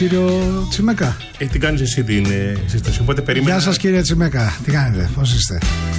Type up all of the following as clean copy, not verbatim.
κύριο Τσιμέκα. Τι κάνεις εσύ την σύσταση, οπότε περίμενα. Γεια σας κύριε Τσιμέκα, τι κάνετε, πώς είστε?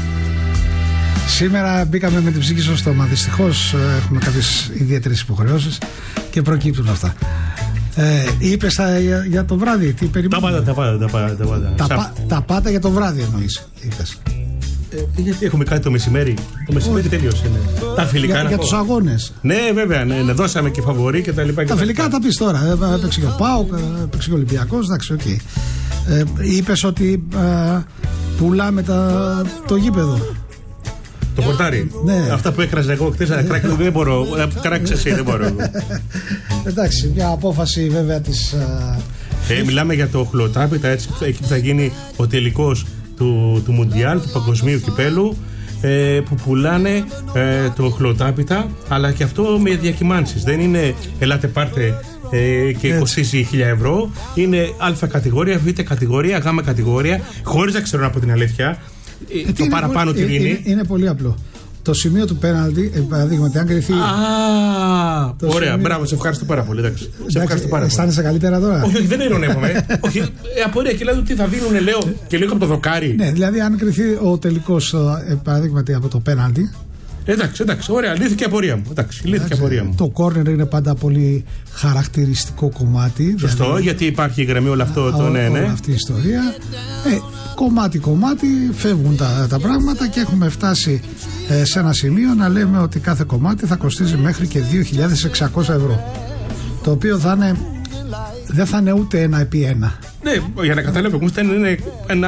Σήμερα μπήκαμε με την ψυχή στο στόμα. Δυστυχώς έχουμε κάποιες ιδιαίτερες υποχρεώσεις και προκύπτουν αυτά. Είπες για το βράδυ, τι περιμένουμε? Τα πάτα για το βράδυ εννοείς, είπες. Γιατί έχουμε κάτι το μεσημέρι. Το μεσημέρι τελείωσε. Ναι. Τα φιλικά για τους αγώνες. Ναι, βέβαια, ναι, δώσαμε και φαβορί και τα λοιπά. Τα φιλικά τα πεις τώρα. Έπαιξε και ο ΠΑΟΚ, έπαιξε και ο Ολυμπιακός. Εντάξει, οκ. Είπες ότι πουλάμε το γήπεδο. Το πορτάρι. Ναι. Αυτά που έκραζε εγώ χθες, δεν μπορώ. Κράξε εσύ, δεν μπορώ. Εντάξει, μια απόφαση βέβαια της. Μιλάμε για το χλωτάπιτα, έτσι, εκεί που θα γίνει ο τελικός του Μουντιάλ, του παγκοσμίου κυπέλου, που πουλάνε το χλωτάπιτα, αλλά και αυτό με διακυμάνσεις. Δεν είναι ελάτε πάρτε και κοστίζει 1.000 ευρώ. Είναι Α κατηγορία, Β κατηγορία, Γ κατηγορία, χωρίς να ξέρω από την αλήθεια. Το παραπάνω τι είναι. Είναι πολύ απλό. Το σημείο του πέναλτι, παραδείγματι, αν κρυθεί. Ωραία, σημείο... μπράβο, σε ευχαριστώ πάρα πολύ. Σε ευχαριστώ πάρα πολύ. Αισθάνεσαι καλύτερα τώρα? Όχι, δεν ειρωνεύομαι. Όχι, απορία και λέω τι θα δίνουνε, λέω και λίγο από το δοκάρι. Ναι, δηλαδή, αν κρυθεί ο τελικός, παραδείγματι, από το πέναλτι. Εντάξει, ωραία, λύθηκε η απορία μου. Το κόρνερ είναι πάντα πολύ χαρακτηριστικό κομμάτι. Σωστό, δηλαδή, γιατί υπάρχει η γραμμή όλο αυτό. Ναι. Αυτή η ιστορία. Κομμάτι φεύγουν τα πράγματα και έχουμε φτάσει σε ένα σημείο να λέμε ότι κάθε κομμάτι θα κοστίζει μέχρι και 2.600 ευρώ. Το οποίο δεν θα είναι ούτε ένα επί ένα. Ναι, για να καταλάβω, είναι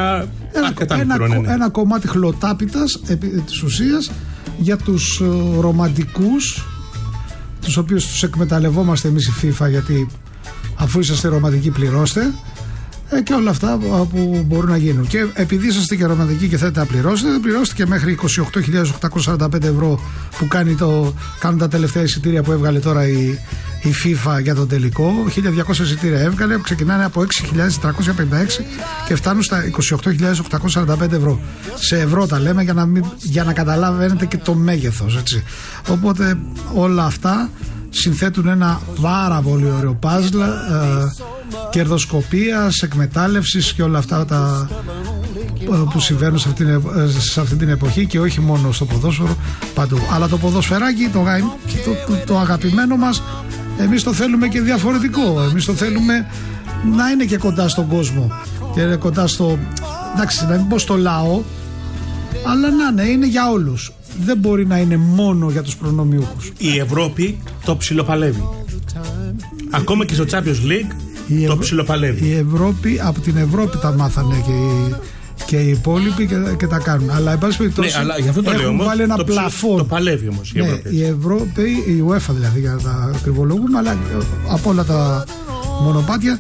ένα κομμάτι χλωτάπιτας επί της ουσίας για τους ρομαντικούς, τους οποίους τους εκμεταλλευόμαστε εμείς η FIFA, γιατί αφού είσαστε ρομαντικοί πληρώστε, και όλα αυτά που μπορούν να γίνουν. Και επειδή είσαστε και ρομαντικοί και θέλετε να πληρώσετε και μέχρι 28.845 ευρώ που κάνουν τα τελευταία εισιτήρια που έβγαλε τώρα η FIFA για τον τελικό. 1.200 εισιτήρια έβγαλε, ξεκινάνε από 6.356 και φτάνουν στα 28.845 ευρώ. Σε ευρώ τα λέμε για να καταλαβαίνετε και το μέγεθος, έτσι. Οπότε όλα αυτά συνθέτουν ένα πάρα πολύ ωραίο παζλ κερδοσκοπίας, εκμετάλλευσης και όλα αυτά που συμβαίνουν σε αυτή την εποχή, και όχι μόνο στο ποδόσφαιρο, παντού. Αλλά το ποδοσφαιράκι, το αγαπημένο μας, εμείς το θέλουμε και διαφορετικό. Εμείς το θέλουμε να είναι και κοντά στον κόσμο και κοντά εντάξει, να μην πω στο λαό, αλλά να είναι για όλους. Δεν μπορεί να είναι μόνο για τους προνομιούχους. Η Ευρώπη το ψιλοπαλεύει. Ακόμα και στο Champions League το ψιλοπαλεύει. Η Ευρώπη, από την Ευρώπη τα μάθανε και οι υπόλοιποι και τα κάνουν. Αλλά εν πάση περιπτώσει έχουν βάλει ένα πλαφόν. Το παλεύει όμως η Ευρώπη. Η Ευρώπη, η UEFA δηλαδή, για να τα ακριβολογούμε, αλλά από όλα τα μονοπάτια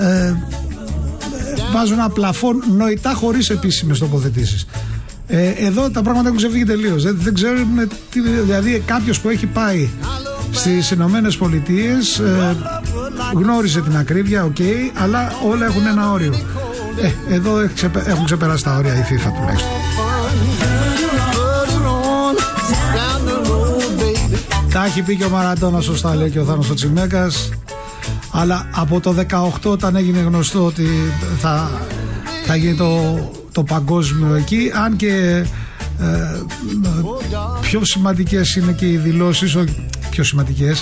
βάζουν ένα πλαφόν νοητά, χωρίς επίσημες τοποθετήσεις. Εδώ τα πράγματα έχουν ξεφύγει τελείως. Δεν ξέρουμε δηλαδή κάποιος που έχει πάει στις Ηνωμένες Πολιτείες γνώριζε την ακρίβεια, αλλά όλα έχουν ένα όριο. Εδώ έχουν ξεπεράσει τα όρια η FIFA τουλάχιστον. Τα έχει πει και ο Μαραντόνα, σωστά λέει και ο Θάνος ο Τσιμέκας. Αλλά από το 18, όταν έγινε γνωστό ότι θα γίνει το παγκόσμιο εκεί, αν και πιο σημαντικές είναι και οι δηλώσεις, πιο σημαντικές,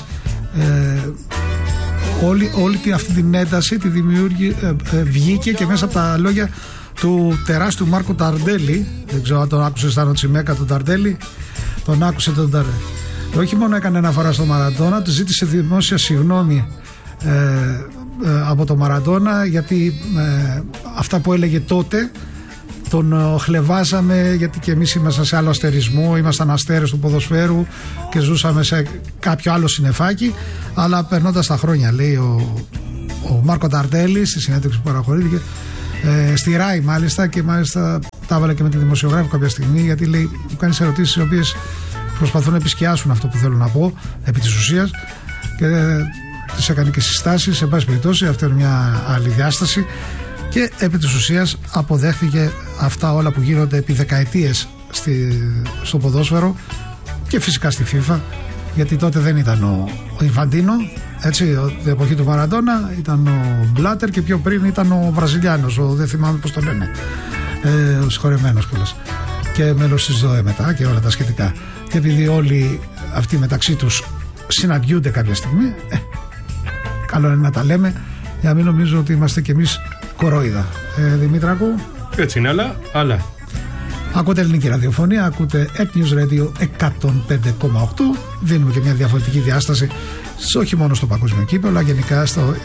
όλη αυτή την ένταση τη βγήκε και μέσα από τα λόγια του τεράστιου Μάρκο Ταρντέλη. Δεν ξέρω αν τον άκουσες, ήταν ο Τσιμέκα τον Ταρντέλη. Τον άκουσε τον Ταρντέλη. Όχι μόνο έκανε αναφορά στο Μαραντόνα, του ζήτησε δημόσια συγγνώμη από το Μαραντόνα, γιατί αυτά που έλεγε τότε τον χλεβάζαμε, γιατί και εμείς ήμασταν σε άλλο αστερισμό, ήμασταν αστέρες του ποδοσφαίρου και ζούσαμε σε κάποιο άλλο συννεφάκι. Αλλά περνώντας τα χρόνια, λέει ο Μάρκο Ταρντέλη στη συνέντευξη που παραχωρήθηκε στη ΡΑΗ μάλιστα, και μάλιστα τα έβαλε και με τη δημοσιογράφο κάποια στιγμή, γιατί λέει, μου κάνεις ερωτήσεις οι οποίες προσπαθούν να επισκιάσουν αυτό που θέλω να πω επί της ουσίας, και της έκανε και συστάσεις. Σε πάση περιπτώσει, αυτή είναι μια άλλη διάσταση, και επί της ουσίας αποδέχθηκε αυτά όλα που γίνονται επί δεκαετίες στο ποδόσφαιρο και φυσικά στη FIFA, γιατί τότε δεν ήταν ο Ινφαντίνο, Έτσι, την εποχή του Μαραντόνα ήταν ο Μπλάτερ και πιο πριν ήταν ο Βραζιλιάνος, δεν θυμάμαι πώς το λένε, ο συγχωρεμένος κιόλας, και μέλος της ΔΟΕ μετά και όλα τα σχετικά. Και επειδή όλοι αυτοί μεταξύ τους συναντιούνται κάποια στιγμή, καλό είναι να τα λέμε για να μην νομίζουν ότι είμαστε κι εμείς κορόιδα. Δημήτρακο. Έτσι είναι, αλλά. Ακούτε ελληνική ραδιοφωνία, ακούτε News Radio 105,8. Δίνουμε και μια διαφορετική διάσταση όχι μόνο στο παγκόσμιο κύπελλο, αλλά γενικά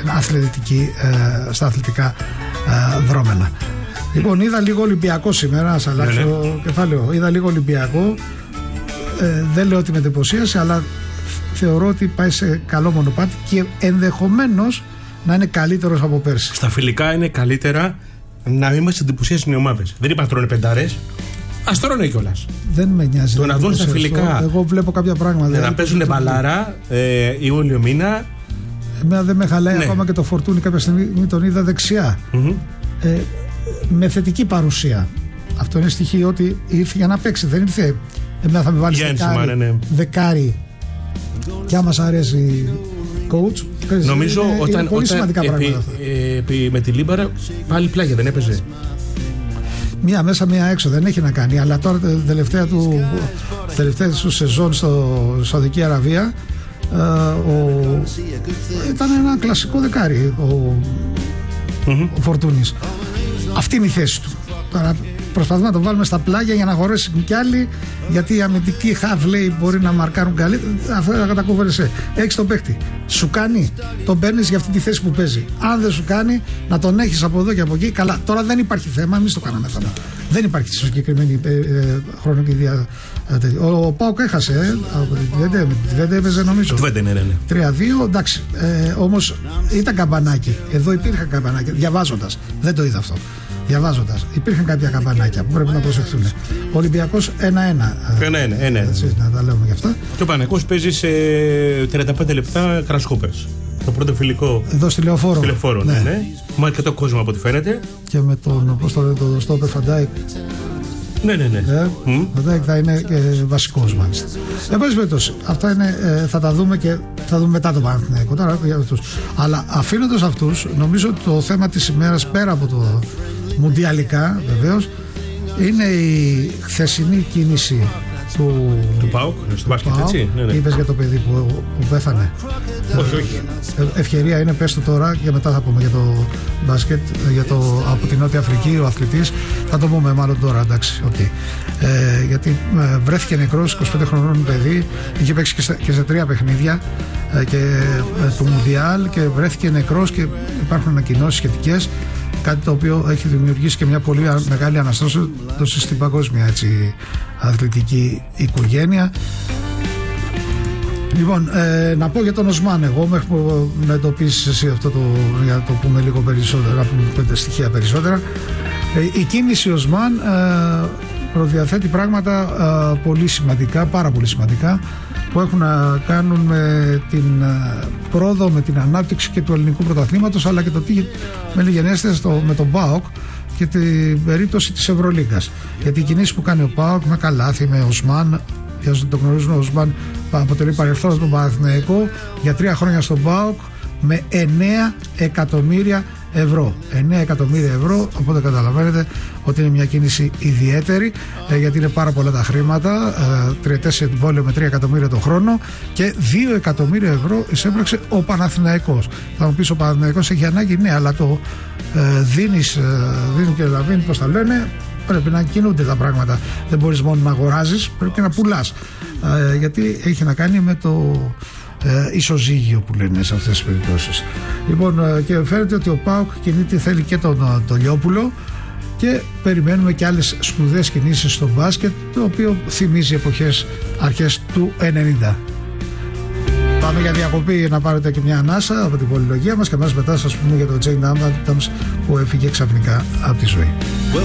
στα αθλητικά δρόμενα. Λοιπόν, είδα λίγο Ολυμπιακό σήμερα, ας αλλάξω κεφάλαιο. Είδα λίγο Ολυμπιακό. Δεν λέω ότι με εντυπωσίασε, αλλά θεωρώ ότι πάει σε καλό μονοπάτι και ενδεχομένως να είναι καλύτερος από πέρσι. Στα φιλικά είναι καλύτερα να μην μας εντυπωσιάσουν οι ομάδες. Δεν είπα να τρώνε πεντάρες. Ας τρώνε κιόλας. Δεν με νοιάζει. Το να δουν στα φιλικά. Εγώ βλέπω κάποια πράγματα. Να παίζουν μπαλάρα Ιούλιο μήνα. Εμένα δεν με χαλάει ακόμα και το Φορτούνι. Κάποια στιγμή τον είδα δεξιά. Με θετική παρουσία. Αυτό είναι στοιχείο ότι ήρθε για να παίξει. Δεν ήρθε. Εμένα θα με βάλει δεκάρι. Και άμα σ' αρέσει coach. Νομίζω είναι πολύ σημαντικά πράγματα. Με τη Λίμπαρα πάλι πλάγια δεν έπαιζε. Μία μέσα, μία έξω, δεν έχει να κάνει. Αλλά τώρα τελευταία του σεζόν στο Σαουδική Αραβία ήταν ένα κλασικό δεκάρι ο Φορτούνης. Αυτή είναι η θέση του. Τώρα προσπαθούμε να το βάλουμε στα πλάγια για να χωρέσουν κι άλλοι, γιατί οι αμυντικοί half λέει μπορεί να μαρκάρουν καλύτερα. Αυτά θα τα κουβέρεσαι. Έχεις τον παίχτη. Σου κάνει, τον παίρνεις για αυτή τη θέση που παίζει. Αν δεν σου κάνει, να τον έχεις από εδώ και από εκεί. Καλά, τώρα δεν υπάρχει θέμα, εμείς το κάναμε θέμα. Δεν υπάρχει στη συγκεκριμένη χρονική διάρκεια. Ο ΠΑΟΚ έχασε από τη Βέντε, έπαιζε νομίζω. 3-2, εντάξει. Όμως ήταν καμπανάκι. Εδώ υπήρχαν καμπανάκια. Διαβάζοντας. Δεν το είδα αυτό. Διαβάζοντας. Υπήρχαν κάποια καμπανάκια που πρέπει να προσεχθούν. Ο Ολυμπιακός 1-1. Έτσι, να τα λέμε γι' αυτά. Και ο Παναθηναϊκός παίζει σε 35 λεπτά Κρασκόπερς. Το πρώτο φιλικό. Εδώ στη Λεωφόρο. Ναι. Μα και το κόσμο από ό,τι φαίνεται. Και με τον Στόπερ Φαντάικ. Ναι. Φαντάικ θα είναι βασικός μάλιστα. Εν πάση περιπτώσει, αυτά είναι, θα τα δούμε και θα δούμε μετά τον Παναθηναϊκό. Τώρα για αυτούς. Αλλά αφήνοντας αυτούς, νομίζω ότι το θέμα της ημέρας πέρα από το μουντιαλικά βεβαίως είναι η χθεσινή κίνηση του ΠΑΟΚ στο μπάσκετ, έτσι. Ναι. Είπες για το παιδί που πέθανε. Όχι. Ευκαιρία είναι, πες το τώρα και μετά θα πούμε για το μπάσκετ, από την Νότια Αφρική, ο αθλητής. Θα το πούμε μάλλον τώρα, εντάξει. Okay. Γιατί βρέθηκε νεκρός, 25 χρονών παιδί, είχε παίξει και σε 3 παιχνίδια του Μουντιάλ και βρέθηκε νεκρός και υπάρχουν ανακοινώσεις σχετικές. Κάτι το οποίο έχει δημιουργήσει και μια πολύ μεγάλη αναστρώσωση στην παγκόσμια αθλητική οικογένεια. Λοιπόν, να πω για τον Οσμάν. Εγώ μέχρι που να εντοπίσεις εσύ αυτό για να το πούμε λίγο περισσότερα, να πούμε 5 στοιχεία περισσότερα. Η κίνηση Οσμάν προδιαθέτει πράγματα πολύ σημαντικά, πάρα πολύ σημαντικά, που έχουν να κάνουν με την πρόοδο, με την ανάπτυξη και του ελληνικού πρωταθλήματος, αλλά και το τι με λιγενέστε με τον ΠΑΟΚ και την περίπτωση της Ευρωλίγκας. Γιατί οι κινήσεις που κάνει ο ΠΑΟΚ με καλάθι, με Οσμάν, για όσοι το γνωρίζουν, ο Οσμάν αποτελεί παρελθόν στον Παναθηναϊκό για 3 χρόνια στον ΠΑΟΚ με 9 εκατομμύρια ευρώ. 9 εκατομμύρια ευρώ, οπότε καταλαβαίνετε ότι είναι μια κίνηση ιδιαίτερη, γιατί είναι πάρα πολλά τα χρήματα, τριετές συμβόλαιο με 3 εκατομμύρια το χρόνο και 2 εκατομμύρια ευρώ εισέπραξε ο Παναθηναϊκός. Θα μου πεις, ο Παναθηναϊκός έχει ανάγκη, ναι, αλλά το δίνει και λαβίνει, πώς τα λένε, πρέπει να κινούνται τα πράγματα. Δεν μπορείς μόνο να αγοράζεις, πρέπει και να πουλάς, γιατί έχει να κάνει με το ισοζύγιο που λένε σε αυτές τις περιπτώσεις. Λοιπόν, και φαίνεται ότι ο ΠΑΟΚ κινείται, θέλει και τον Λιόπουλο, και περιμένουμε και άλλες σπουδαίες κινήσεις στο μπάσκετ, το οποίο θυμίζει αρχές του 90. Πάμε για διακοπή να πάρετε και μια ανάσα από την πολυλογία μας και αμέσως μετά σας πούμε για τον Τζέιν Άνταμς που έφυγε ξαφνικά από τη ζωή.